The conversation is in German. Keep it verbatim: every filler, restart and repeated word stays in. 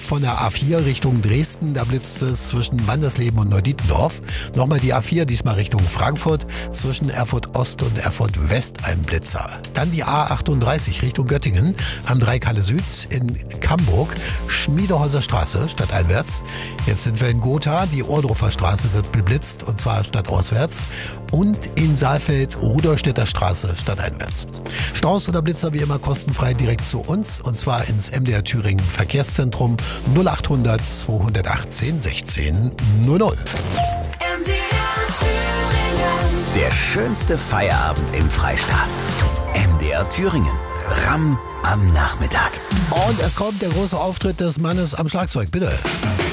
von der A vier Richtung Dresden. Da blitzt es zwischen Wandersleben und Neudietendorf. Nochmal die A vier, diesmal Richtung Frankfurt. Zwischen Erfurt Ost und Erfurt West ein Blitzer. Dann die A achtunddreißig Richtung Göttingen am Dreikalle Süd in Camburg. Schmiedehäuser Straße stadteinwärts. Jetzt sind wir in Gotha. Die Ohrdruffer Straße wird beblitzt und zwar stadtauswärts. Und in Saalfeld Rudolstädter Straße stadteinwärts. Staus oder Blitzer wie immer kostenfrei direkt zu uns und zwar ins M D R Thüringen Verkehrszentrum null achthundert zweihundertachtzehn sechzehn null null. M D R Thüringen. Der schönste Feierabend im Freistaat. M D R Thüringen. Ram am Nachmittag. Und es kommt der große Auftritt des Mannes am Schlagzeug, bitte.